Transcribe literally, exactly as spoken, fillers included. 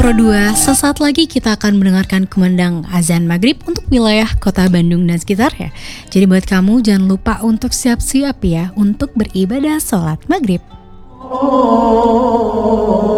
Pro dua, sesaat lagi kita akan mendengarkan kumandang azan maghrib untuk wilayah kota Bandung dan sekitarnya. Jadi buat kamu jangan lupa untuk siap-siap ya untuk beribadah sholat maghrib.